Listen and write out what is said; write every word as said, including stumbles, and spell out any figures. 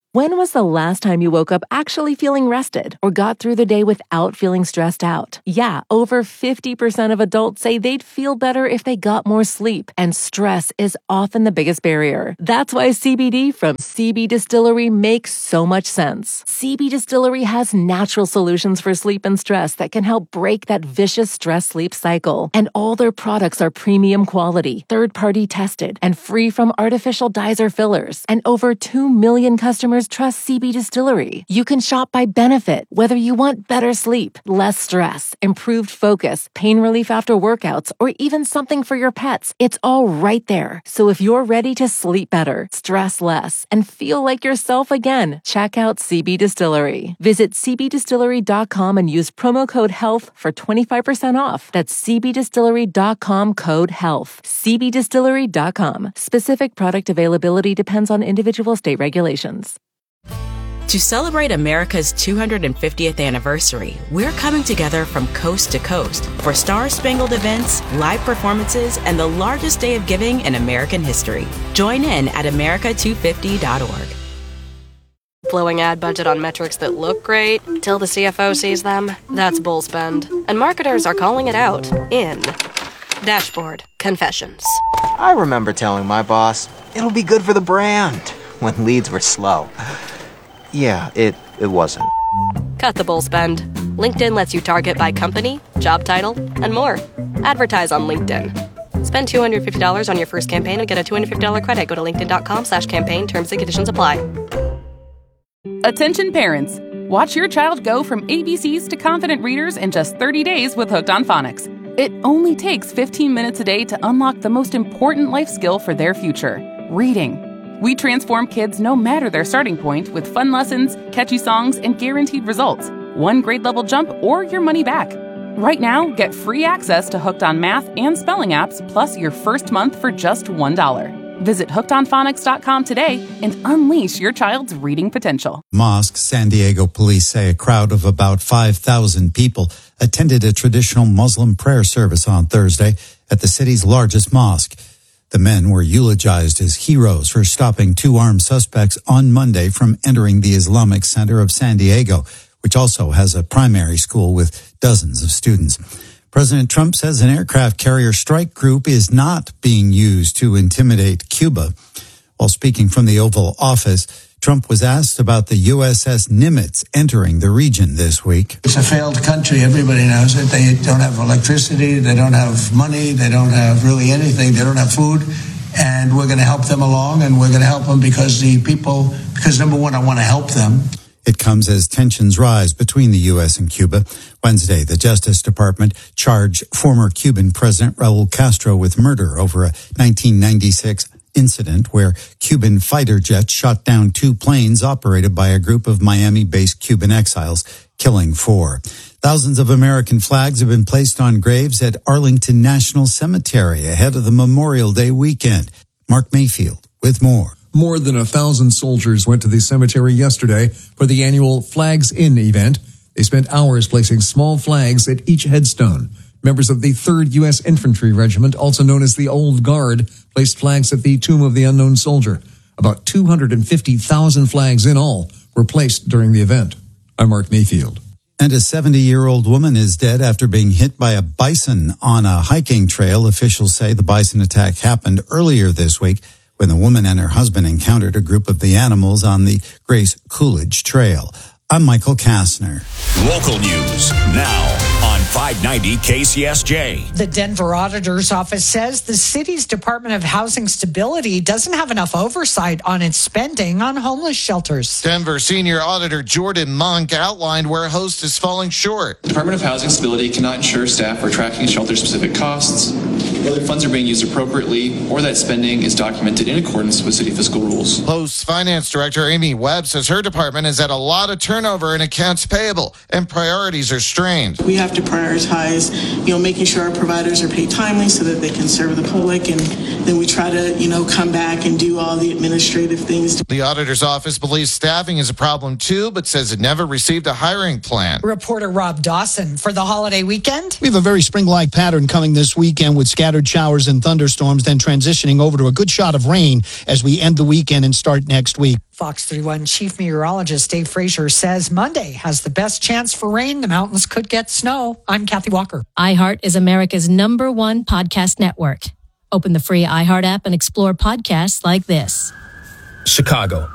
When was the last time you woke up actually feeling rested or got through the day without feeling stressed out? Yeah, over fifty percent of adults say they'd feel better if they got more sleep, and stress is often the biggest barrier. That's why C B D from C B Distillery makes so much sense. C B Distillery has natural solutions for sleep and stress that can help break that vicious stress-sleep cycle. And all their products are premium quality, third-party tested, and free from artificial dyes or fillers. And over two million customers trust C B Distillery. You can shop by benefit, whether you want better sleep, less stress, improved focus, pain relief after workouts, or even something for your pets. It's all right there. So if you're ready to sleep better, stress less, and feel like yourself again, check out C B Distillery. Visit c b distillery dot com and use promo code HEALTH for twenty-five percent off. That's c b distillery dot com code HEALTH. c b distillery dot com. Specific product availability depends on individual state regulations. To celebrate America's two hundred fiftieth anniversary, we're coming together from coast to coast for star-spangled events, live performances, and the largest day of giving in American history. Join in at america two fifty dot org. Blowing ad budget on metrics that look great till the C F O sees them? That's bull spend. And marketers are calling it out in Dashboard Confessions. I remember telling my boss, it'll be good for the brand, when leads were slow. Yeah, it, it wasn't. Cut the bull spend. LinkedIn lets you target by company, job title, and more. Advertise on LinkedIn. Spend two hundred fifty dollars on your first campaign and get a two hundred fifty dollars credit. Go to linkedin.com slash campaign. Terms and conditions apply. Attention parents. Watch your child go from A B Cs to confident readers in just thirty days with Hooked on Phonics. It only takes fifteen minutes a day to unlock the most important life skill for their future, reading. We transform kids no matter their starting point with fun lessons, catchy songs, and guaranteed results. One grade level jump or your money back. Right now, get free access to Hooked on Math and spelling apps, plus your first month for just one dollar. Visit hooked on phonics dot com today and unleash your child's reading potential. Mosque. San Diego police say a crowd of about five thousand people attended a traditional Muslim prayer service on Thursday at the city's largest mosque. The men were eulogized as heroes for stopping two armed suspects on Monday from entering the Islamic Center of San Diego, which also has a primary school with dozens of students. President Trump says an aircraft carrier strike group is not being used to intimidate Cuba. While speaking from the Oval Office, Trump was asked about the U S S Nimitz entering the region this week. It's a failed country. Everybody knows it. They don't have electricity. They don't have money. They don't have really anything. They don't have food. And we're going to help them along, and we're going to help them because the people, because number one, I want to help them. It comes as tensions rise between the U S and Cuba. Wednesday, the Justice Department charged former Cuban President Raul Castro with murder over a nineteen ninety-six incident where Cuban fighter jets shot down two planes operated by a group of Miami-based Cuban exiles, killing four. Thousands of American flags have been placed on graves at Arlington National Cemetery ahead of the Memorial Day weekend. Mark Mayfield with more. More than a thousand soldiers went to the cemetery yesterday for the annual Flags In event. They spent hours placing small flags at each headstone. Members of the third U S Infantry Regiment, also known as the Old Guard, placed flags at the Tomb of the Unknown Soldier. About two hundred fifty thousand flags in all were placed during the event. I'm Mark Mayfield. And a seventy-year-old woman is dead after being hit by a bison on a hiking trail. Officials say the bison attack happened earlier this week when the woman and her husband encountered a group of the animals on the Grace Coolidge Trail. I'm Michael Kastner. Local news now on five ninety K C S J. The Denver Auditor's Office says the city's Department of Housing Stability doesn't have enough oversight on its spending on homeless shelters. Denver Senior Auditor Jordan Monk outlined where Host is falling short. The Department of Housing Stability cannot ensure staff are tracking shelter-specific costs, whether funds are being used appropriately, or that spending is documented in accordance with city fiscal rules. Host's Finance Director Amy Webb says her department has had a lot of turnover in accounts payable, and priorities are strained. We have to prioritize, you know, making sure our providers are paid timely so that they can serve the public, and then we try to, you know, come back and do all the administrative things. The auditor's office believes staffing is a problem too, but says it never received a hiring plan. Reporter Rob Dawson for the holiday weekend. We have a very spring-like pattern coming this weekend with scattered scattered showers and thunderstorms, then transitioning over to a good shot of rain as we end the weekend and start next week. Fox thirty-one Chief Meteorologist Dave Frazier says Monday has the best chance for rain. The mountains could get snow. I'm Kathy Walker. iHeart is America's number one podcast network. Open the free iHeart app and explore podcasts like this. Chicago.